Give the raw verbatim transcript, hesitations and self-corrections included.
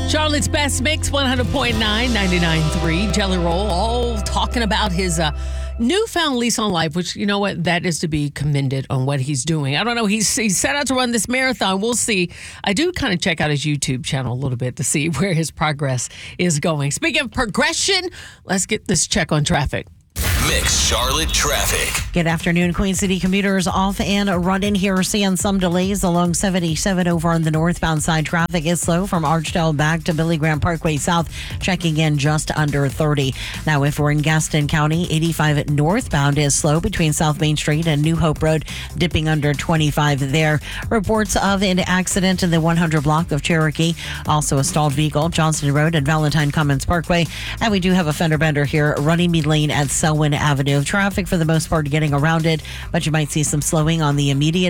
Charlotte's Best Mix, one hundred point nine, ninety-nine point three. Jelly Roll, all talking about his uh, newfound lease on life, which, you know what, that is to be commended on what he's doing. I don't know, he's, he's set out to run this marathon. We'll see. I do kind of check out his YouTube channel a little bit to see where his progress is going. Speaking of progression, let's get this check on traffic. Mix Charlotte traffic. Good afternoon, Queen City commuters off and running here, seeing some delays along seventy-seven over on the northbound side. Traffic is slow from Archdale back to Billy Graham Parkway South, checking in just under thirty. Now, if we're in Gaston County, eighty-five northbound is slow between South Main Street and New Hope Road, dipping under twenty-five there. Reports of an accident in the one hundred block of Cherokee. Also a stalled vehicle, Johnston Road and Valentine Commons Parkway. And we do have a fender bender here, Runnymede Lane at Selwyn Avenue. Traffic for the most part getting around it, but you might see some slowing on the immediate